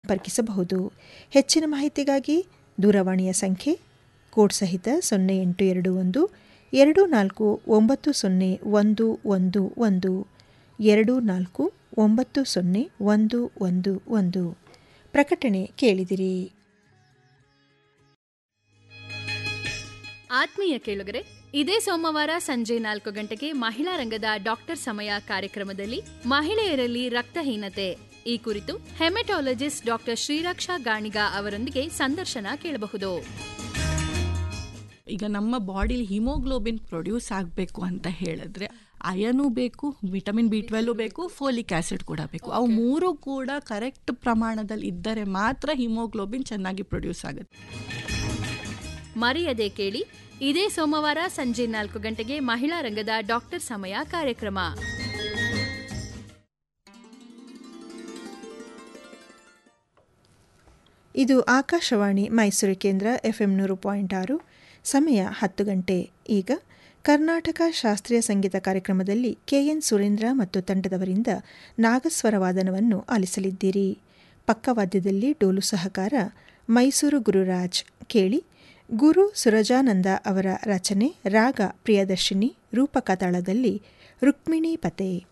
ಸಂಪರ್ಕಿಸಬಹುದು. ಹೆಚ್ಚಿನ ಮಾಹಿತಿಗಾಗಿ ದೂರವಾಣಿಯ ಸಂಖ್ಯೆ ಕೋಡ್ ಸಹಿತ 0821 24901111 24901111. ಪ್ರಕಟಣೆ ಕೇಳಿದಿರಿ. ಆತ್ಮೀಯ ಕೇಳುಗರೆ, ಇದೇ ಸೋಮವಾರ ಸಂಜೆ 4 ಗಂಟೆಗೆ ಮಹಿಳಾ ರಂಗದ ಡಾಕ್ಟರ್ ಸಮಯ ಕಾರ್ಯಕ್ರಮದಲ್ಲಿ ಮಹಿಳೆಯರಲ್ಲಿ ರಕ್ತಹೀನತೆ ಈ ಕುರಿತು ಹೆಮಟಾಲಜಿಸ್ಟ್ ಡಾಕ್ಟರ್ ಶ್ರೀರಕ್ಷಾ ಗಾಣಿಗ ಅವರೊಂದಿಗೆ ಸಂದರ್ಶನ ಕೇಳಬಹುದು. ಈಗ ನಮ್ಮ ಬಾಡಿಲಿ ಹಿಮೋಗ್ಲೋಬಿನ್ ಪ್ರೊಡ್ಯೂಸ್ ಆಗಬೇಕು ಅಂತ ಹೇಳಿದ್ರೆ ಅಯನು ಬೇಕು, ವಿಟಮಿನ್ B12 ಬೇಕು, ಫೋಲಿಕ್ ಆಸಿಡ್ ಕೂಡ ಬೇಕು. ಅವು ಮೂರು ಕೂಡ ಕರೆಕ್ಟ್ ಪ್ರಮಾಣದಲ್ಲಿ ಇದ್ದರೆ ಮಾತ್ರ ಹಿಮೋಗ್ಲೋಬಿನ್ ಚೆನ್ನಾಗಿ ಪ್ರೊಡ್ಯೂಸ್ ಆಗುತ್ತೆ. ಮರೆಯದೆ ಕೇಳಿ, ಇದೇ ಸೋಮವಾರ ಸಂಜೆ 4 ಗಂಟೆಗೆ ಮಹಿಳಾ ರಂಗದ ಡಾಕ್ಟರ್ ಸಮಯ ಕಾರ್ಯಕ್ರಮ. ಇದು ಆಕಾಶವಾಣಿ ಮೈಸೂರು ಕೇಂದ್ರ FM 100.6. ಸಮಯ 10 ಗಂಟೆ. ಈಗ ಕರ್ನಾಟಕ ಶಾಸ್ತ್ರೀಯ ಸಂಗೀತ ಕಾರ್ಯಕ್ರಮದಲ್ಲಿ KN ಸುರೇಂದ್ರ ಮತ್ತು ತಂಡದವರಿಂದ ನಾಗಸ್ವರ ವಾದನವನ್ನು ಆಲಿಸಲಿದ್ದೀರಿ. ಪಕ್ಕವಾದ್ಯದಲ್ಲಿ ಡೋಲು ಸಹಕಾರ ಮೈಸೂರು ಗುರುರಾಜ್. ಕೇಳಿ, ಗುರು ಸುರಜಾನಂದ ಅವರ ರಚನೆ, ರಾಗ ಪ್ರಿಯದರ್ಶಿನಿ, ರೂಪಕ ತಾಳದಲ್ಲಿ ರುಕ್ಮಿಣಿ ಪತೆ.